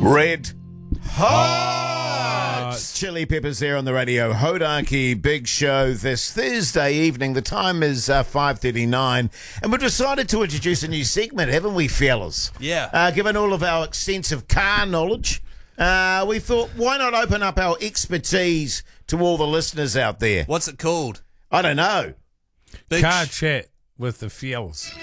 Red Hot Chili Peppers there on the radio. Hodaki Big Show this Thursday evening. The time is 5:39, and we've decided to introduce a new segment, haven't we, fellas? Yeah. Given all of our extensive car knowledge, we thought, why not open up our expertise to all the listeners out there? What's it called? I don't know. Car chat with the fellas.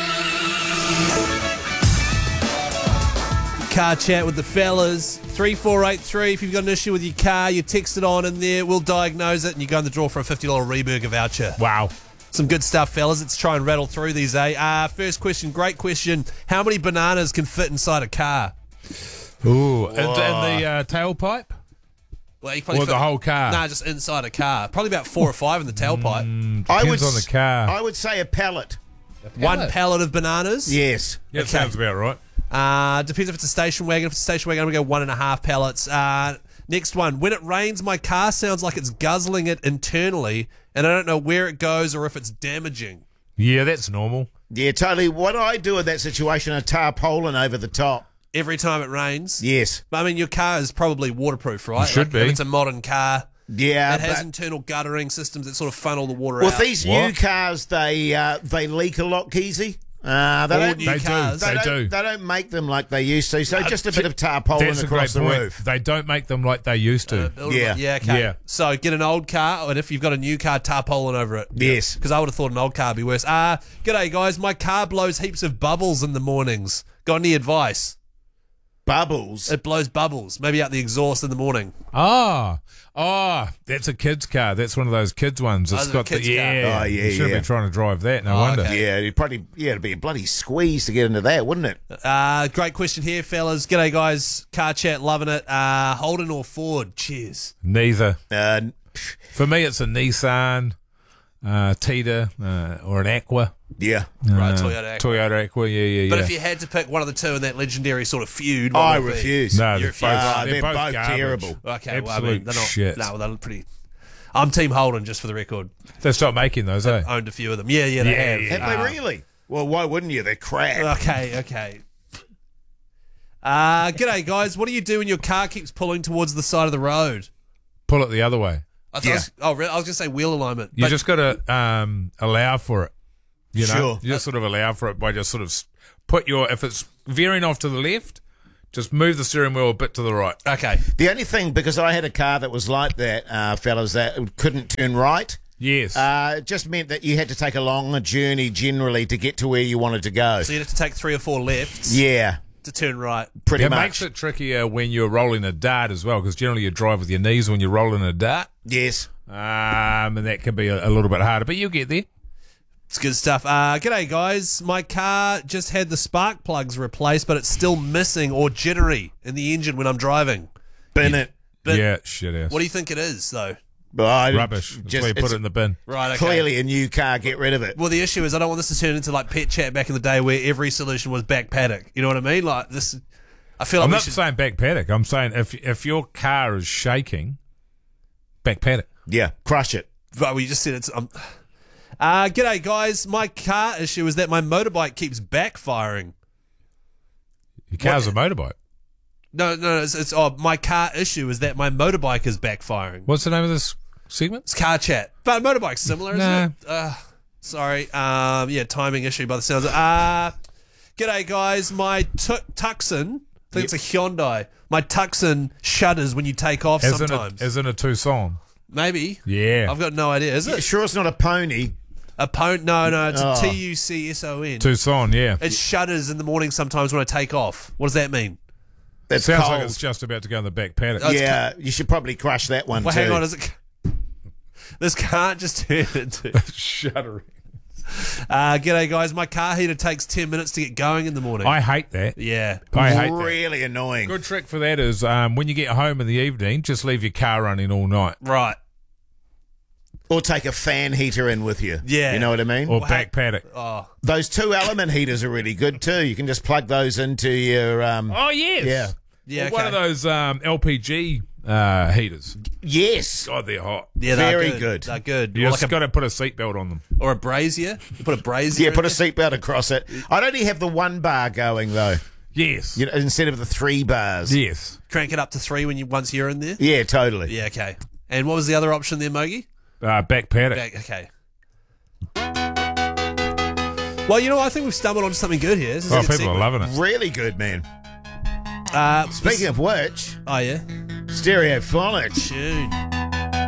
Car chat with the fellas. 3483. If you've got an issue with your car, you text it on in there. We'll diagnose it, and you go in the draw for a $50 Reburger voucher. Wow. Some good stuff, fellas. Let's try and rattle through these, eh? First question, great question. How many bananas can fit inside a car? Ooh. In the tailpipe? Well, you probably Or the whole car? Nah, just inside a car. Probably about 4 or 5 in the tailpipe. Depends on the car. I would say a pallet. One pallet of bananas? Yes. Yeah, Okay. sounds about right. Depends if it's a station wagon. If it's a station wagon, I'm going to go 1.5 pallets. Next one. When it rains, my car sounds like it's guzzling it internally, and I don't know where it goes or if it's damaging. Yeah, that's normal. Yeah, totally. What I do in that situation, a tarpaulin over the top. Every time it rains? Yes. I mean, your car is probably waterproof, right? It should be. If it's a modern car. Yeah. It has but internal guttering systems that sort of funnel the water with out. these new cars, they leak a lot, Keezy. They new cars. do. They don't make them like they used to. So just a bit of tarpaulin That's a across great the point. roof. They don't make them like they used to. Yeah. Yeah, okay. Yeah. So get an old car, and if you've got a new car, tarpaulin over it. Yes. Because I would have thought an old car would be worse. G'day, guys. My car blows heaps of bubbles in the mornings. Got any advice? Bubbles. It blows bubbles. Maybe out the exhaust in the morning. That's a kid's car. That's one of those kids ones. It's it's a got kid's the car. Oh, yeah, You should have yeah. been trying to drive that. No Oh, wonder. okay. Yeah, it'd be a bloody squeeze to get into that, wouldn't it? Great question here, fellas. G'day, guys. Car chat, loving it. Holden or Ford? Cheers. Neither. Uh, For me, it's a Nissan, Tita, or an Aqua. yeah. Right, Toyota. Toyota Aqua. Yeah. But if you had to pick one of the two in that legendary sort of feud, what I would it be? refuse. no, You they're refuse. both, They're both garbage. terrible. Okay, well, I Absolute mean, they're not. shit. No, they're pretty. I'm Team Holden, just for the record. They stopped making those, eh? Owned a few of them. Yeah, they have. Yeah. Have they really? Well, why wouldn't you? They're crap. Okay. G'day, guys. What do you do when your car keeps pulling towards the side of the road? Pull it the other way. I thought I was going to say wheel alignment. You but just got to allow for it. You know, Sure. you just sort of allow for it by just sort of if it's veering off to the left, just move the steering wheel a bit to the right. Okay. The only thing, because I had a car that was like that, fellas, that it couldn't turn right. Yes. It just meant that you had to take a longer journey generally to get to where you wanted to go. So you'd have to take 3 or 4 lefts Yeah, to turn right. pretty it much. makes it trickier when you're rolling a dart as well, because generally you drive with your knees when you're rolling a dart. Yes. And that can be a little bit harder, but you'll get there. It's good stuff. G'day, guys. My car just had the spark plugs replaced, but it's still missing or jittery in the engine when I'm driving. Bin it. But Yeah, shit ass. what do you think it is, though? Rubbish. That's why you put it's it in the bin. Right, okay. clearly a new car. Get rid of it. Well, the issue is I don't want this to turn into like Pet Chat back in the day where every solution was back paddock. You know what I mean? Like this, I feel like I'm we not should... saying back paddock. I'm saying if your car is shaking, back paddock. Yeah, crush it. Right, we just said it's... g'day, guys. My car issue is that my motorbike keeps backfiring. Your car's a motorbike. No, it's my car issue is that my motorbike is backfiring. What's the name of this segment? It's car chat. But motorbike's similar, isn't Nah. it? Sorry. Timing issue by the sounds of it. G'day, guys. My Tucson, I think it's a Hyundai. My Tucson shudders when you take off sometimes. As in a Tucson. Maybe. Yeah. I've got no idea. Is it? Sure, it's not a pony. A pony? No, it's Oh. a Tucson. Tucson, yeah. It shudders in the morning sometimes when I take off. What does that mean? That's Sounds cold. like it's just about to go in the back paddock. Oh, it's Yeah, you should probably crush that one Well, too. hang on. Is it? This can't just turn into... Shuddering. G'day, guys. My car heater takes 10 minutes to get going in the morning. I hate that. Yeah. I hate that. Really annoying. Good trick for that is when you get home in the evening, just leave your car running all night. Right. Or take a fan heater in with you. Yeah. You know what I mean? Or back paddock. Oh, Those 2-element heaters are really good too. You can just plug those into your... Oh, yes. Yeah. yeah. Or one of okay. those LPG heaters. Yes. God, they're hot. Yeah, they're Very good. They're good. You Or, just like got to put a seatbelt on them. or a brazier. You put a brazier. Yeah, in put a there. seatbelt across it. I'd only have the one bar going though. Yes. You know, instead of the 3 bars. Yes. Crank it up to 3 once you're in there? Yeah, totally. Yeah, okay. And what was the other option there, Mogi? Back paddock. Okay. Well, you know, I think we've stumbled onto something good here. This is a good People segment. are loving it. Really good, man. Uh, Speaking of which, Oh, yeah? Stereophonic. Tune.